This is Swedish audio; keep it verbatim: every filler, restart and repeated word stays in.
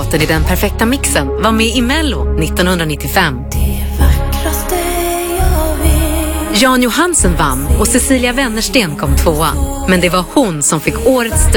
låten i Den perfekta mixen var med i Mello nittonhundranittiofem. Det vackraste jag vet. Jan Johansen vann och Cecilia Wennersten kom tvåa. Men det var hon som fick årets